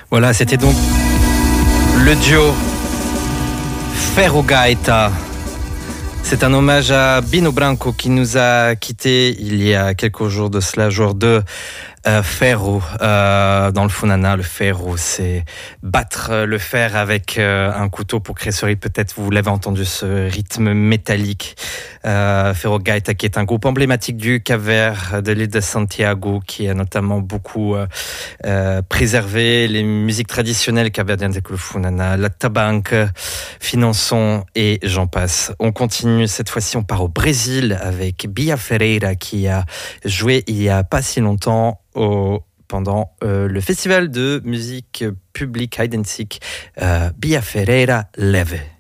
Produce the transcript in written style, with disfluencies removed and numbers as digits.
Voilà, c'était donc le duo Ferro Gaita. C'est un hommage à Bino Branco qui nous a quittés il y a quelques jours de cela, jour de ferro. Dans le funana, le ferro, c'est battre le fer avec un couteau pour créer ce rythme. Peut-être vous l'avez entendu, ce rythme métallique. Ferro Gaita, qui est un groupe emblématique du Cap-Vert, de l'île de Santiago, qui a notamment beaucoup préservé les musiques traditionnelles capverdiennes, avec le funana, la tabanque, finançon et j'en passe. On continue, cette fois-ci on part au Brésil avec Bia Ferreira, qui a joué il y a pas si longtemps pendant le festival de musique publique Hide and Seek. Bia Ferreira Leve.